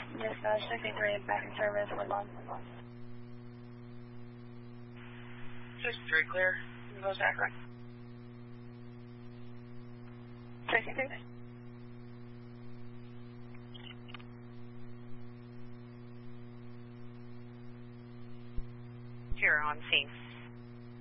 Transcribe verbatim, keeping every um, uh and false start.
Yes, uh, sixty-three is back in service. We're on. sixty-three clear. Goes accurate. sixty-six. Here on scene.